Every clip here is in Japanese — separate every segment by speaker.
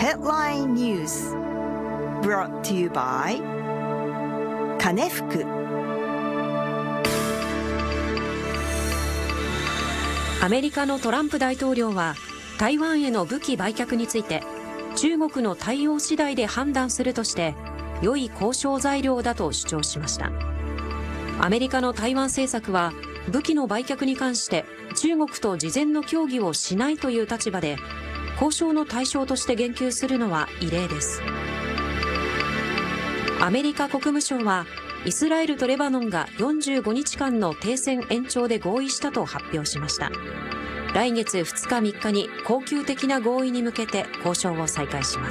Speaker 1: Headline News brought to you by 金福。
Speaker 2: アメリカのトランプ大統領は台湾への武器売却について中国の対応次第で判断するとして良い交渉材料だと主張しました。アメリカの台湾政策は武器の売却に関して中国と事前の協議をしないという立場で、交渉の対象として言及するのは異例です。アメリカ国務省はイスラエルとレバノンが45日間の停戦延長で合意したと発表しました。来月2日3日に恒久的な合意に向けて交渉を再開します。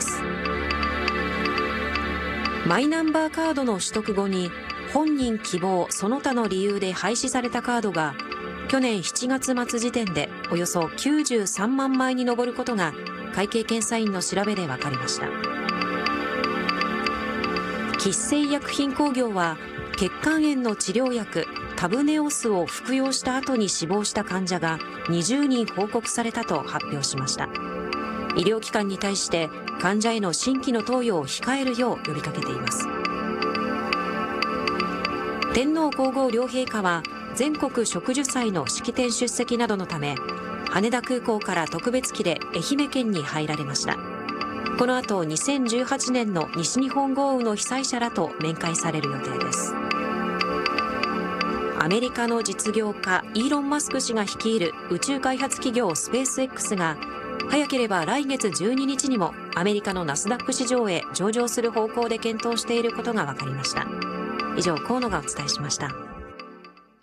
Speaker 2: マイナンバーカードの取得後に本人希望その他の理由で廃止されたカードが去年7月末時点でおよそ93万枚に上ることが会計検査院の調べで分かりました。吉星薬品工業は血管炎の治療薬タブネオスを服用した後に死亡した患者が20人報告されたと発表しました。医療機関に対して患者への新規の投与を控えるよう呼びかけています。天皇皇后両陛下は全国植樹祭の式典出席などのため羽田空港から特別機で愛媛県に入られました。この後2018年の西日本豪雨の被災者らと面会される予定です。アメリカの実業家イーロン・マスク氏が率いる宇宙開発企業スペース X が早ければ来月12日にもアメリカのナスダック市場へ上場する方向で検討していることが分かりました。以上、河野がお伝えしました。